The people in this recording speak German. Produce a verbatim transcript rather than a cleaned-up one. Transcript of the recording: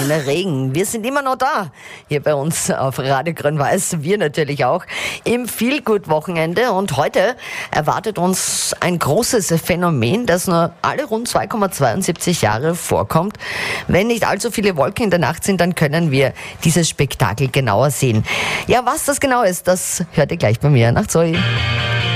Regen. Wir sind immer noch da. Hier bei uns auf Radio Grün-Weiß. Wir natürlich auch. Im Feel-Good-Wochenende. Und heute erwartet uns ein großes Phänomen, das nur alle rund zwei Komma zweiundsiebzig Jahre vorkommt. Wenn nicht allzu viele Wolken in der Nacht sind, dann können wir dieses Spektakel genauer sehen. Ja, was das genau ist, das hört ihr gleich bei mir nach Zoe.